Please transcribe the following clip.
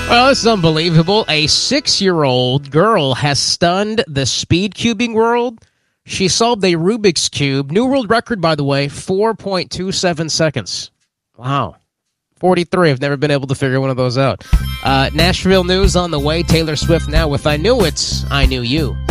Well, this is unbelievable. A 6-year-old girl has stunned the speed cubing world. She solved a Rubik's Cube. New world record, by the way, 4.27 seconds. Wow. 43. I've never been able to figure one of those out. Nashville news on the way. Taylor Swift now with I Knew It, I Knew You.